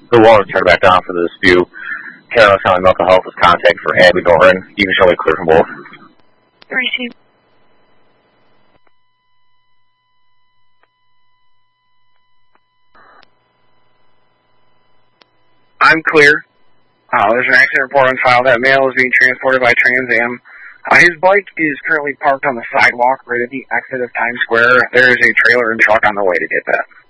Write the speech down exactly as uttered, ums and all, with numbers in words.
The wall is turned back down for the dispute. Carolyn County Mental Health is contact for Abby Doran. You can show me clear from both. Receive. I'm clear. Uh, there's an accident report on file. That male is being transported by Trans Am. Uh, his bike is currently parked on the sidewalk right at the exit of Times Square. There is a trailer and truck on the way to get that.